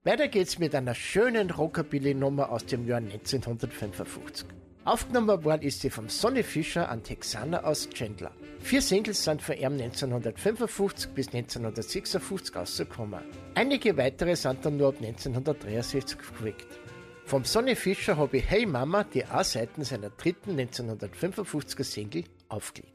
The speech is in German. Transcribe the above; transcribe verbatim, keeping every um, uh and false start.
Weiter geht's mit einer schönen Rockabilly-Nummer aus dem Jahr neunzehnhundertfünfundfünfzig. Aufgenommen worden ist sie vom Sonny Fischer, ein Texaner aus Chandler. Vier Singles sind von ihm neunzehnhundertfünfundfünfzig bis neunzehnhundertsechsundfünfzig rausgekommen. Einige weitere sind dann nur ab neunzehnhundertdreiundsechzig gefolgt. Vom Sonny Fischer habe ich Hey Mama die A-Seiten seiner dritten neunzehnhundertfünfundfünfziger Single aufgelegt.